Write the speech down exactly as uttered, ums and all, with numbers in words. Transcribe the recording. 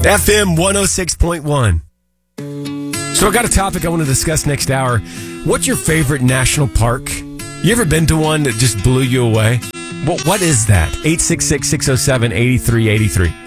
F M one oh six point one. So I got a topic I want to discuss next hour. What's your favorite national park? You ever been to one that just blew you away? Well, what is that? eight six six, six oh seven, eight three eight three.